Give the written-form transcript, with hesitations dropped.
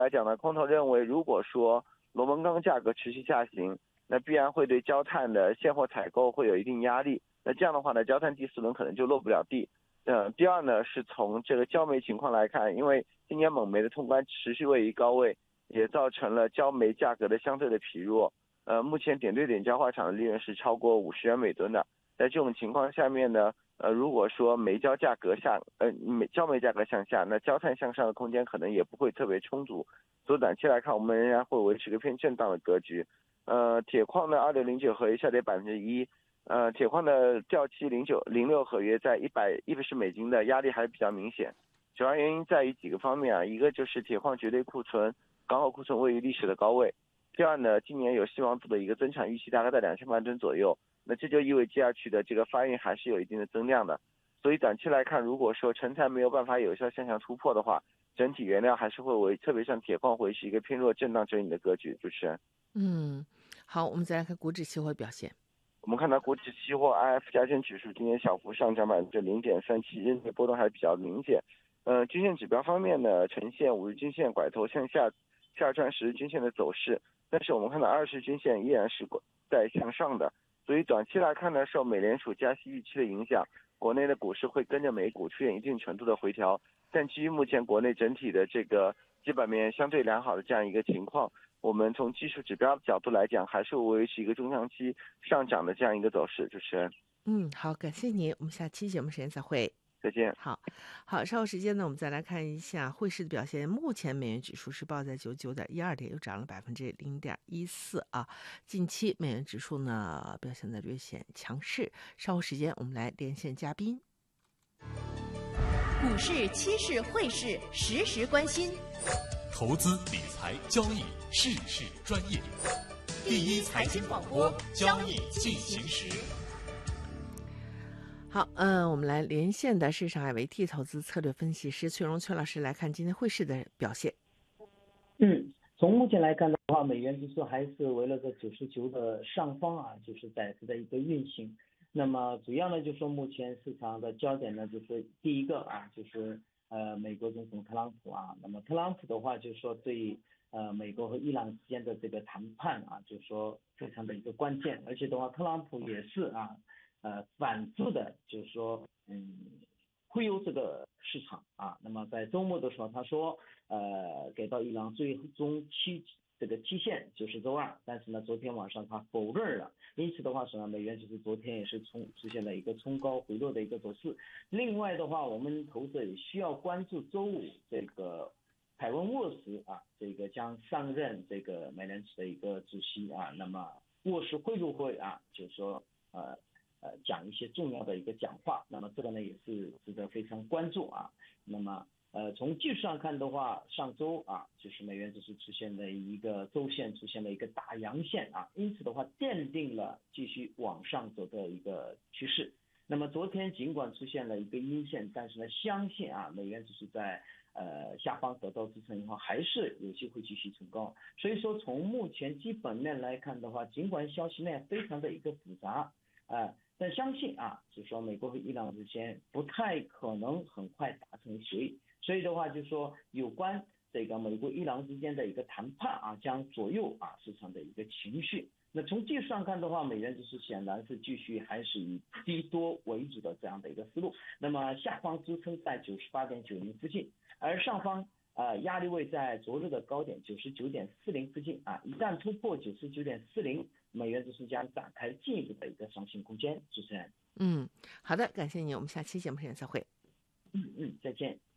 来讲呢，空头认为，如果说螺纹钢价格持续下行，那必然会对焦炭的现货采购会有一定压力。那这样的话呢，焦炭第4轮可能就落不了地。第二呢，是从这个焦煤情况来看，因为今年锰煤的通关持续位于高位，也造成了焦煤价格的相对的疲弱。目前点对点焦化厂的利润是超过50元每吨的。在这种情况下面呢，如果说焦煤价格向下，那焦炭向上的空间可能也不会特别充足。所以短期来看，我们仍然会维持一个偏震荡的格局。铁矿的2609合约下跌1%，铁矿的掉期06合约在110美金的压力还是比较明显。主要原因在于几个方面啊，一个就是铁矿绝对库存、港口库存位于历史的高位。第二呢，今年有希望做的一个增产预期大概在2000万吨左右，那这就意味着2区的这个发运还是有一定的增量的。所以短期来看，如果说成材没有办法有效向上突破的话，整体原料还是会特别像铁矿会是一个偏弱震荡整理的格局。主持人， 好，我们再来看股指期货表现。 我们看到股指期货 IF 加权指数今天小幅上涨0.37%，日内波动还比较明显。均线指标方面呢，呈现5日均线拐头向下穿10日均线的走势，但是我们看到20日均线依然是在向上的。所以短期来看呢，受美联储加息预期的影响，国内的股市会跟着美股出现一定程度的回调。但基于目前国内整体的这个基本面相对良好的这样一个情况，我们从技术指标的角度来讲，还是维持一个中长期上涨的这样一个走势。主持人， 好，感谢您，我们下期节目时间再会。 再见。 好，稍后时间呢，我们再来看一下汇市的表现。目前美元指数是报在99.12点，又涨了0.14%啊。近期美元指数呢表现得略显强势。稍后时间我们来连线嘉宾。 股市、期市、汇市，时时关心。 投资理财交易，事事专业。第一财经广播，交易进行时。 好，我们来连线的是上海维 T 投资策略分析师崔荣崔老师，来看今天汇市的表现。 从目前来看的话，美元指数还是围了个99的上方啊，就是在一个运行。那么主要呢，就说目前市场的焦点呢，就是第一个啊，就是美国总统特朗普啊。那么特朗普的话，就是说对美国和伊朗之间的这个谈判啊，就是说非常的一个关键。而且的话，特朗普也是反复的，就是说忽悠这个市场啊。那么在周末的时候，他说给到伊朗最终这个期限就是周2，但是呢，昨天晚上他否认了。因此的话美元就是昨天也是出现了一个冲高回落的一个走势。另外的话，我们投资者也需要关注周五这个凯文沃什啊，这个将上任这个美联储的一个主席啊。那么沃什会不会啊，就是说讲一些重要的一个讲话，那么这个呢也是值得非常关注啊。那么从技术上看的话，上周啊，就是美元指数出现了一个周线出现了一个大阳线啊，因此的话奠定了继续往上走的一个趋势。那么昨天尽管出现了一个阴线，但是呢，相信啊，美元指数在下方得到支撑以后，还是有机会继续冲高。所以说，从目前基本面来看的话，尽管消息面非常的一个复杂但相信啊，就是说美国和伊朗之间不太可能很快达成协议，所以的话就是说有关这个美国伊朗之间的一个谈判啊，将左右市场的一个情绪。那从技术上看的话，美元指数显然是继续还是以低多为主的这样的一个思路。那么下方支撑在98.90附近，而上方压力位在昨日的高点99.40附近啊，一旦突破99.40，美元指数将展开进一步的一个上行空间。主持人， 好的，感谢您，我们下期节目时间再会。 再见。